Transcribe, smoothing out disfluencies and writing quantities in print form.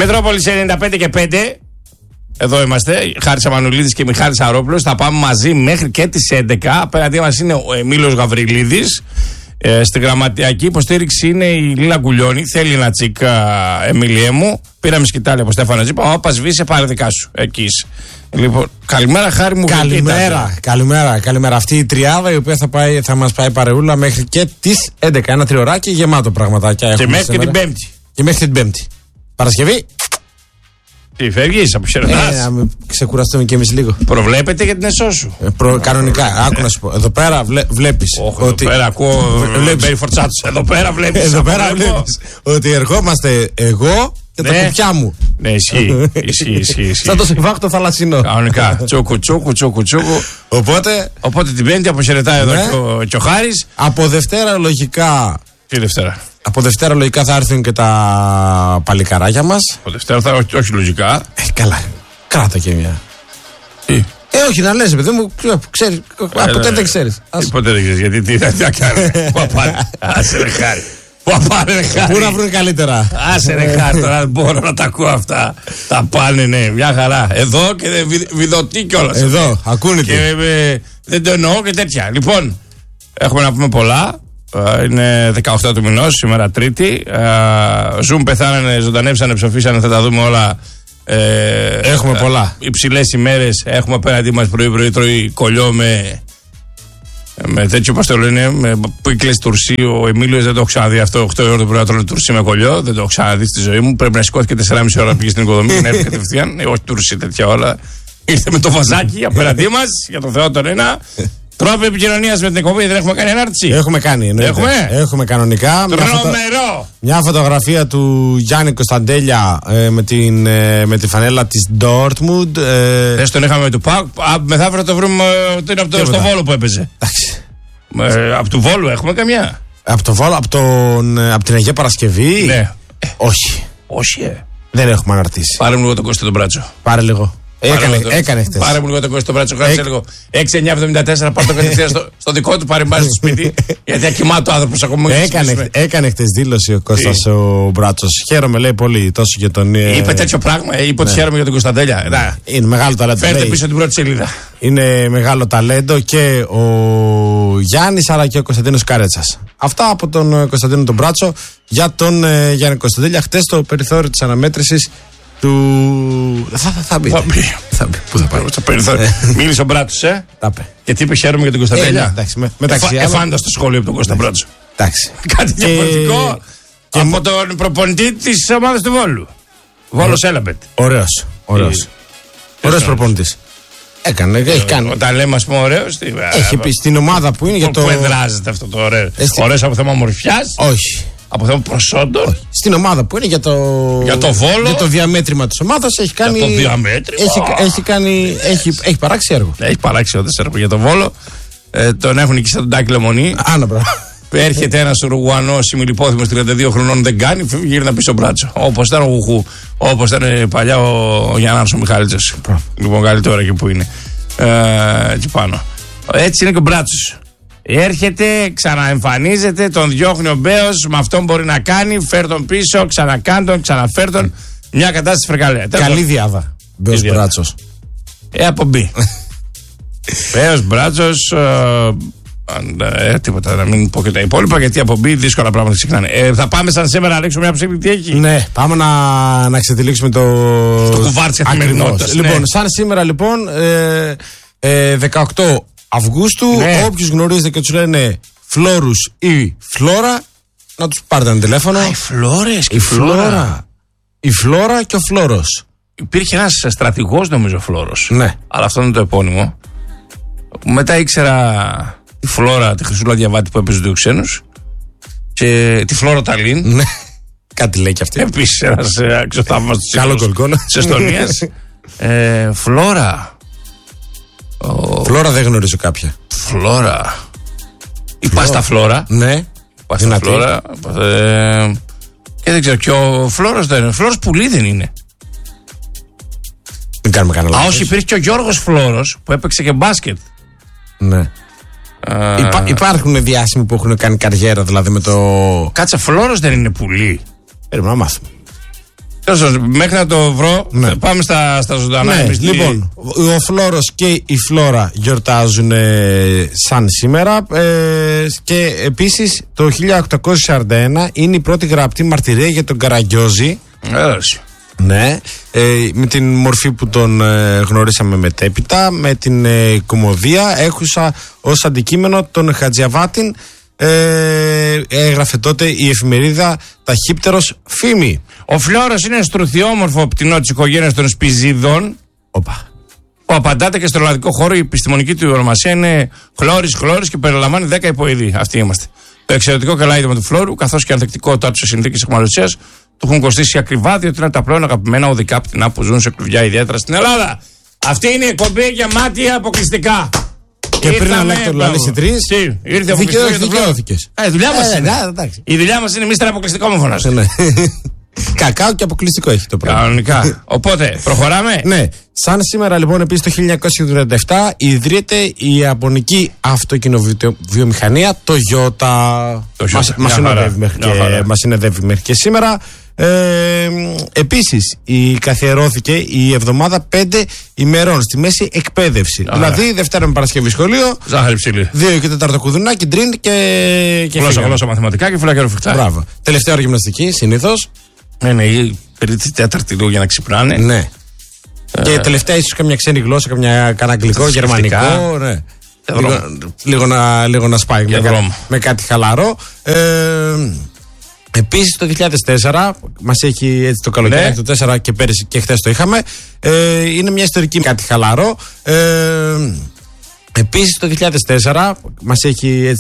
Μετρόπολης 95 και 5. Εδώ είμαστε, Χάρης Αμανουλίδης και Μιχάλης Αρόπουλος. Θα πάμε μαζί μέχρι και τις 11. Απέναντί μας είναι ο Εμίλιος Γαβριλίδης. Στη γραμματιακή υποστήριξη είναι η Λίλα Γκουλιώνη. Θέλει ένα τσίκα, Εμίλιέ μου. Πήραμε σκητάλη από Στέφανο Τζίπα. Όπα σβήσε, πάρε δικά σου. Εκεί. Λοιπόν, καλημέρα, Χάρη μου. Καλημέρα. Αυτή η τριάδα η οποία θα μας πάει παρεούλα μέχρι και τις 11. Ένα τριωράκι γεμάτο πραγματάκια. Και μέχρι και την Πέμπτη. Και μέχρι την Πέμπτη. Παρασκευή. Τι φεύγεις, αποχαιρετάς. Να ξεκουραστούμε κι εμείς λίγο. Προβλέπετε για την εσώ σου. Κανονικά, άκου να σου πω. Εδώ πέρα βλέπεις. Εδώ πέρα ακούω. Μπέρι Φορτσάτους. Εδώ πέρα βλέπεις. Ότι ερχόμαστε εγώ και τα κουπιά μου. Ναι, ισχύει. Σαν το σιβάχτο θαλασσινό. Κανονικά. Τσούκου. Οπότε την Πέμπτη αποχαιρετάει εδώ και ο Χάρης. Από Δευτέρα λογικά. Τι Δευτέρα? Από Δευτέρα λογικά θα έρθουν και τα παλικαράκια μας. Από Δευτέρα θα όχι λογικά. Καλά. Κράτα και μια. Τι? Όχι να λες, παιδί μου, ξέρεις. Ποτέ δεν ξέρεις. Ποτέ δεν ξέρεις, γιατί τι θα κάνει. Πού πάνε. Άσε ρε Χάρη. Πού να βρουν καλύτερα. Άσε ρε Χάρη, τώρα δεν μπορώ να τα ακούω αυτά. Τα πάνε, ναι, μια χαρά. Εδώ και βιδωτή κιόλας. Εδώ, ακούνεται. Και δεν το εννοώ και τέτοια. Λοιπόν, έχουμε να πούμε πολλά. Είναι 18 του μηνός, σήμερα Τρίτη. Ζουν, πεθάνανε, ζωντανέψανε, ψοφήσανε, θα τα δούμε όλα. Έχουμε πολλά. Υψηλές ημέρες. Έχουμε απέναντί μας πρωί τρώει κολλιό με τέτοιο, πώς το λένε, με πίκλες τουρσί. Ο Εμίλιος δεν το έχω ξαναδεί αυτό. 8 ώρα το πρωί να τρώνε τουρσί με κολλιό. Δεν το έχω ξαναδεί στη ζωή μου. Πρέπει να σηκώθηκε 4,5 ώρα να πήγε στην οικοδομή να έρθει κατευθείαν. Όχι τουρσί, τέτοια όλα. Ήρθε με το βαζάκι απέναντί μας, για τον Θεό τον ένα. Τρόποι επικοινωνίας με την εκπομπή, δεν έχουμε κάνει ανάρτηση. Έχουμε κάνει. Έχουμε κανονικά. Μια φωτογραφία του Γιάννη Κωνσταντέλια με τη φανέλα της Dortmund. Δεν τον είχαμε με του ΠΑΟΚ. Μεθαύριο το βρούμε στο Βόλο που έπαιζε. Από του Βόλου έχουμε καμιά. Από το Βόλο, από την Αγία Παρασκευή. Ναι. Όχι. Δεν έχουμε αναρτήσει. Πάρε μου λίγο τον Κώστα τον Μπράτσο. Πάρε λίγο. Έκανε χτες. Πάρε μου λίγο τον Κώστα τον Μπράτσο, κράτησε λίγο. 6-9-74, πάρε το κατευθείαν στο δικό του, πάρε μπάζει στο σπίτι. Γιατί ακοιμάτω ο άνθρωπος ακόμα. Έκανε χτες δήλωση ο Κώστας ο Μπράτσος. Χαίρομαι, λέει πολύ τόσο για τον. Είπε τέτοιο πράγμα, είπε ότι χαίρομαι για τον Κωνσταντέλια. Είναι μεγάλο ταλέντο. Φέρτε πίσω την πρώτη σελίδα. Είναι μεγάλο ταλέντο και ο Γιάννης αλλά και ο Κωνσταντίνος Καρέτσας. Αυτά από τον Κωνσταντίνο τον Μπράτσο για τον Γιάννη Κωνσταντέλια. Χτες στο περιθώριο της αναμέτρησης του. Θα μπει. Πού θα πάει? Στο περιθώριο. Μίλησε ο Μπράτσος, Τα είπε. Γιατί είπε χαίρομαι για τον Κωνσταντέλια. Εφάνταστο σχόλιο από τον Κώστα Μπράτσο. Κάτι διαφορετικό από τον προπονητή της ομάδας του Βόλου. Βόλος Έλαμπετ. Ωραίος προπονητής. Έχει κάνει. Όταν λέμε, ας πούμε, ωραίος. Έχει πει στην ομάδα που είναι για το. Πού εδράζεται αυτό το ωραίο? Ωραίος από θέμα ομορφιάς? Όχι. Από θέμα προσόντων? Όχι. Στην ομάδα που είναι για το Βόλο. Για το διαμέτρημα της ομάδας έχει κάνει. Για το διαμέτρημα. Έχει παράξει έργο. Έχει παράξει έργο για το Βόλο. Τον έχουν εκεί στον Τάκη Λεμονή. Έρχεται ένας Ουρουγουανός ημιλιπόθυμος 32 χρονών, δεν κάνει, γύρνα πίσω μπράτσο. Όπως ήταν ο Γουχού, όπως ήταν παλιά ο Γιάννας ο Μιχάλητσας. Λοιπόν, καλή τώρα και που είναι. Εκεί πάνω. Έτσι είναι και ο Μπράτσος. Έρχεται, ξαναεμφανίζεται, τον διώχνει ο Μπέος, με αυτόν μπορεί να κάνει, φέρ τον πίσω, ξανακάν τον, ξαναφέρ τον. Μια κατάσταση φρεκαλέα. Καλή διάδα. Μπέος Μπράτσος. Από μπει. Μπέος Μπράτσος. Τίποτα, να μην πω και τα υπόλοιπα, γιατί από μπει δύσκολα πράγματα ξεκινάνε. Θα πάμε σαν σήμερα να ρίξουμε μια ψήφι, τι έχει. Ναι, πάμε να ξετυλίξουμε το κουβάρι της καθημερινότητας. Λοιπόν, σαν σήμερα λοιπόν 18 Αυγούστου, όποιους γνωρίζετε και τους λένε Φλόρους ή Φλόρα, να τους πάρετε ένα τηλέφωνο. Οι Φλόρες και η Φλόρα και ο Φλόρος. Υπήρχε ένας στρατηγός, νομίζω, Φλόρος. Ναι. Αλλά αυτό είναι το επώνυμο. Μετά ήξερα τη Φλόρα, τη Χρυσούλα Διαβάτη που έπαιζε τους ξένους. Και τη Φλόρα Ταλίν. Ναι. Κάτι λέει και αυτή. Επίσης ένας αξιοθαύμαστος καλό κολκόνα της Εστονίας. Φλόρα. Φλόρα δεν γνωρίζω κάποια. Φλόρα. Η Πάστα Φλόρα. Ναι. Πάστα Φλόρα. Και δεν ξέρω. Και ο Φλόρος δεν είναι. Φλόρος πουλί δεν είναι. Δεν κάνουμε κανένα λάθος. Όχι, υπήρχε και ο Γιώργος Φλόρος που έπαιξε και μπάσκετ. Ναι. Υπάρχουν διάσημοι που έχουν κάνει καριέρα δηλαδή με το. Κάτσε, Φλόρος δεν είναι πουλί. Πρέπει να μάθουμε. Μέχρι να το βρω, πάμε στα ζωντανά. Λοιπόν, ο Φλόρος και η Φλόρα γιορτάζουν σαν σήμερα. Και επίσης το 1841 είναι η πρώτη γραπτή μαρτυρία για τον Καραγκιόζη. Ναι, με την μορφή που τον γνωρίσαμε μετέπειτα, με την κομμωδία, έχουσα ως αντικείμενο τον Χατζιαβάτιν. Έγραφε τότε η εφημερίδα Ταχύπτερος Φήμη. Ο Φλόρος είναι στρουθιόμορφο πτηνό της οικογένειας των Σπιζίδων. Που απαντάται και στο ελλαδικό χώρο. Η επιστημονική του ονομασία είναι Χλώρης και περιλαμβάνει 10 υποειδή. Αυτοί είμαστε. Το εξαιρετικό καλάιδημα του Φλόρου, καθώς και ανθεκτικότητά του σε συνθήκες αιχμαλωσίας, του έχουν κοστίσει ακριβά, διότι είναι τα πλέον αγαπημένα οδικά πτηνά που ζουν σε κλουβιά, ιδιαίτερα στην Ελλάδα. Αυτή είναι η εκπομπή γεμάτη αποκλειστικά. Και πριν αλλάξει το λαλί σε τρεις, ήρθε δικαιώθηκες. Δουλειά μας είναι. Η δουλειά μας είναι εμείς τα αποκλειστικό μου φωνάς. Κακάο και αποκλειστικό έχει το πράγμα. Κανονικά. Οπότε, προχωράμε. Ναι. Σαν σήμερα λοιπόν, επίσης το 1937 ιδρύεται η Ιαπωνική αυτοκινοβιομηχανία Toyota. Μας συνεδεύει μέχρι και σήμερα. Επίσης καθιερώθηκε η εβδομάδα 5 ημερών στη μέση εκπαίδευση. Δηλαδή Δευτέρα με Παρασκευή σχολείο, ζάχαρη ψηλή, 2 και 4 κουδουνάκι, ντριν και γλώσσα μαθηματικά και φυλάκια ρουφιχτά. Μπράβο. Τελευταία ώρα γυμναστική συνήθως. Ναι, περί τη τέταρτη λίγο για να ξυπνάνε. Ναι. Και τελευταία ίσως καμιά ξένη γλώσσα, κανένα αγγλικό, γερμανικό. Ναι. Λίγο να σπάει με κάτι χαλαρό. Επίσης το 2004, μας έχει έτσι το καλοκαίρι, το 4 και πέρυσι και χθες το είχαμε, είναι μια ιστορική κάτι χαλαρό. Επίσης το 2004, μας έχει έτσι